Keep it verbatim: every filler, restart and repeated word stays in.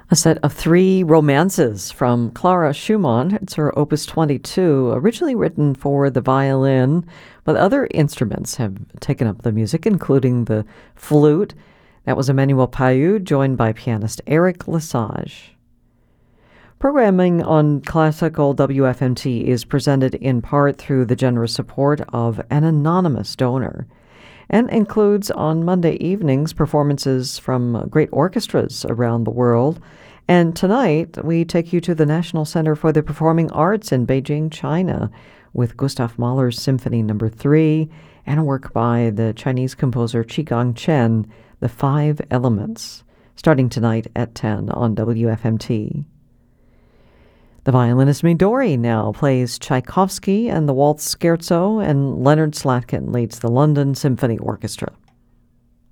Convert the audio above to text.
A set of three romances from Clara Schumann. It's her Opus twenty-two, originally written for the violin, but other instruments have taken up the music, including the flute. That was Emmanuel Payud, joined by pianist Eric Lesage. Programming on Classical W F M T is presented in part through the generous support of an anonymous donor, and includes on Monday evenings performances from great orchestras around the world. And tonight, we take you to the National Center for the Performing Arts in Beijing, China, with Gustav Mahler's Symphony Number three and a work by the Chinese composer Chigang Chen, The Five Elements, starting tonight at ten on W F M T. The violinist Midori now plays Tchaikovsky and the Waltz Scherzo, and Leonard Slatkin leads the London Symphony Orchestra.